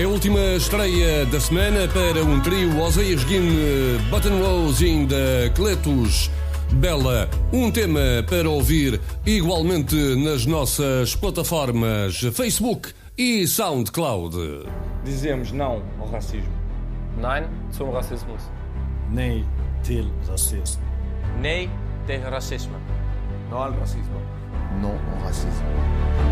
É a última estreia da semana para um trio Oséias Guim, Buttonrose e ainda Cletus Bela. Um tema para ouvir igualmente nas nossas plataformas Facebook e SoundCloud. Dizemos não ao racismo. Nein zum Rassismus. Nee til racisme. Nee tegen racisme. No al racismo. Non au racisme.